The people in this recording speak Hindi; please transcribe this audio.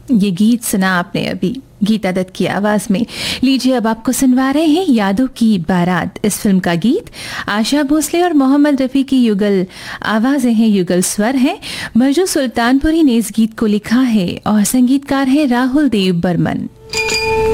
ये गीत सुना आपने अभी गीता दत्त की आवाज में। लीजिए अब आपको सुनवा रहे हैं यादों की बारात। इस फिल्म का गीत आशा भोसले और मोहम्मद रफ़ी की युगल आवाजें हैं, युगल स्वर हैं। मंजू सुल्तानपुरी ने इस गीत को लिखा है और संगीतकार है राहुल देव बर्मन।